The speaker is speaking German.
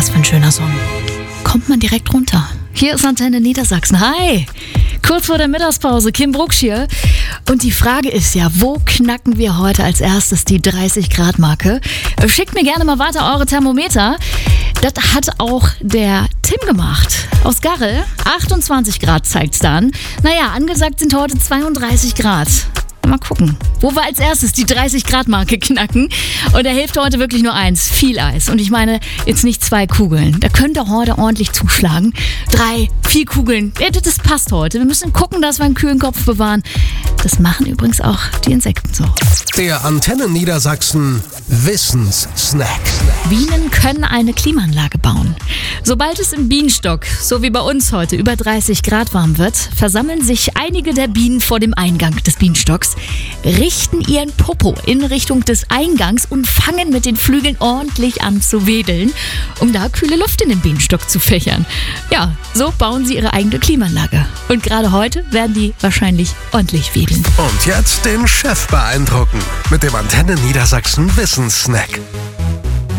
Was für ein schöner Song. Kommt man direkt runter. Hier ist Antenne Niedersachsen. Hi! Kurz vor der Mittagspause, Kim Brucksch hier. Und die Frage ist ja, wo knacken wir heute als erstes die 30-Grad-Marke? Schickt mir gerne mal weiter eure Thermometer. Das hat auch der Tim gemacht. Aus Garrel, 28 Grad zeigt's dann. Naja, angesagt sind heute 32 Grad. Mal gucken, wo wir als erstes die 30-Grad-Marke knacken. Und da hilft heute wirklich nur eins, viel Eis. Und ich meine jetzt nicht 2 Kugeln. Da könnt ihr heute ordentlich zuschlagen. 3, 4 Kugeln, ja, das passt heute. Wir müssen gucken, dass wir einen kühlen Kopf bewahren. Das machen übrigens auch die Insekten so. Der Antenne Niedersachsen Wissenssnack. Bienen können eine Klimaanlage bauen. Sobald es im Bienenstock, so wie bei uns heute, über 30 Grad warm wird, versammeln sich einige der Bienen vor dem Eingang des Bienenstocks, richten ihren Popo in Richtung des Eingangs und fangen mit den Flügeln ordentlich an zu wedeln, um da kühle Luft in den Bienenstock zu fächern. Ja, so bauen sie ihre eigene Klimaanlage. Und gerade heute werden die wahrscheinlich ordentlich wedeln. Und jetzt den Chef beeindrucken mit dem Antenne Niedersachsen Wissenssnack.